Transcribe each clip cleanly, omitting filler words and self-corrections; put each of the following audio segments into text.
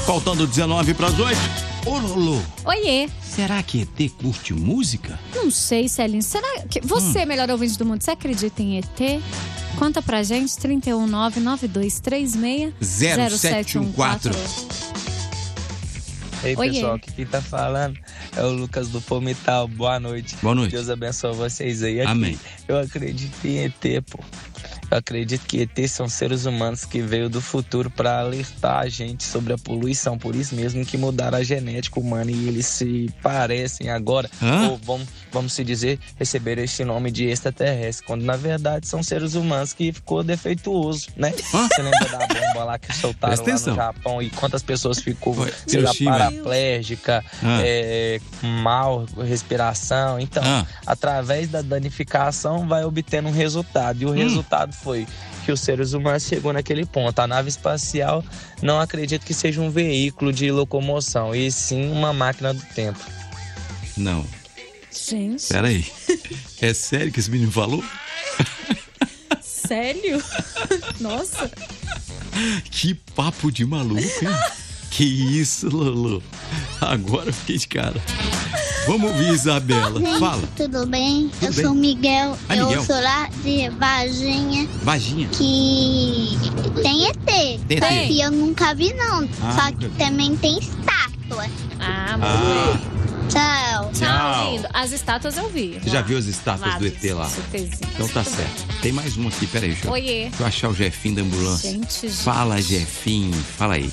Faltando 19 para as 8. Ô, Lolo. Oiê. Será que ET curte música? Não sei, Celinho. Será que você, melhor ouvinte do mundo, você acredita em ET? Conta pra gente, 319-9236-0714. Ei, Oiê. pessoal, aqui quem tá falando é o Lucas do Palmital. Boa noite. Boa noite. Deus abençoe vocês aí. Aqui, Amém. Eu acredito em ET, pô. Eu acredito que ET são seres humanos que veio do futuro para alertar a gente sobre a poluição. Por isso mesmo que mudaram a genética humana e eles se parecem agora, ou vamos se dizer, receberam esse nome de extraterrestre, quando na verdade são seres humanos que ficou defeituoso, né? Você lembra da bomba lá que soltaram lá no Japão e quantas pessoas ficou paraplégica, mal respiração? Então, através da danificação vai obtendo um resultado, e o resultado foi que os seres humanos chegou naquele ponto. A nave espacial não acredito que seja um veículo de locomoção, e sim uma máquina do tempo. Não. Gente. Peraí. É sério que esse menino falou? Sério? Nossa. Que papo de maluco, hein? Que isso, Lolo. Agora fiquei de cara. Vamos ouvir, Isabela. Fala. Tudo bem? Tudo eu bem? sou o Miguel. Miguel. Eu sou lá de Varginha. Varginha. Que tem ET. Tem Só ET? que eu nunca vi, não. Ah, Só que também tem estátua. Tchau. Tchau, lindo. As estátuas eu vi. Você já viu as estátuas do ET lá? Certezinha. Então tá certo. Tem mais uma aqui, peraí, deixa eu, Oiê. deixa eu achar o Jefinho da ambulância. Gente. Fala, Jefinho. Fala aí.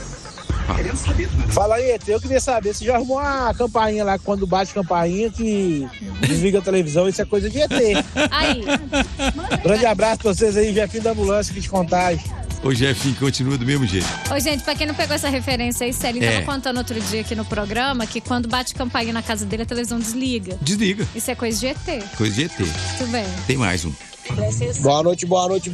Fala aí, ET, eu queria saber se já arrumou uma campainha lá, quando bate campainha que desliga a televisão, isso é coisa de ET. Aí. Grande abraço pra vocês aí, Jefinho da ambulância, que te contagem. O Jefinho continua do mesmo jeito. Ô, gente, pra quem não pegou essa referência aí, Celinho tava contando outro dia aqui no programa que quando bate campainha na casa dele, a televisão desliga. Desliga. Isso é coisa de ET. Coisa de ET. Muito bem. Tem mais um. Boa noite,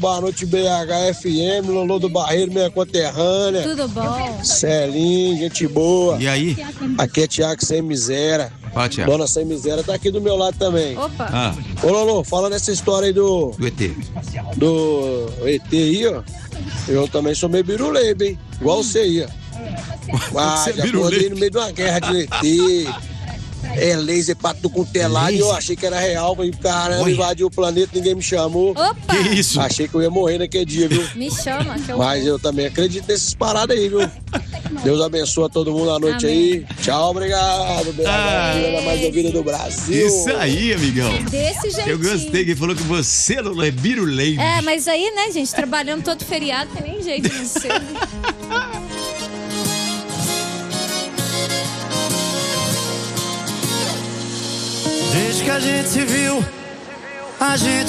BHFM, Lolo do Barreiro, minha conterrânea. Tudo bom? Celinho, gente boa. E aí? Aqui é Tiago Sem Miséria. Fala, Tiago. Dona Sem Miséria tá aqui do meu lado também. Opa. Ô, Lolo, fala nessa história aí do ET. Do ET aí, ó. Eu também sou meio biruleibe, hein? Igual você aí, ó. Você é já biruleibe? acordei no meio de uma guerra de ET. É laser pra tudo com telado e eu achei que era real. Falei, caramba, invadiu o planeta, ninguém me chamou. Opa! Que isso? Achei que eu ia morrer naquele dia, viu? Me chama, que eu Mas eu também acredito nesses paradas aí, viu? Deus abençoe todo mundo à noite aí. Tchau, obrigado. BH, a mais ouvida do Brasil. Isso aí, amigão. Desse jeitinho. Eu gostei que ele falou que você, Lolo, é biruleibe. É, mas aí, né, gente, trabalhando todo feriado, tem nem jeito de não ser. Desde que a gente se viu, a gente